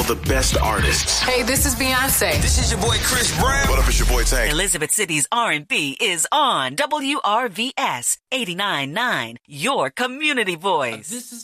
the best artists. Hey, this is Beyonce. This is your boy Chris Brown. What up, it's your boy Tank. Elizabeth City's R&B is on WRVS 89.9, your community voice. This is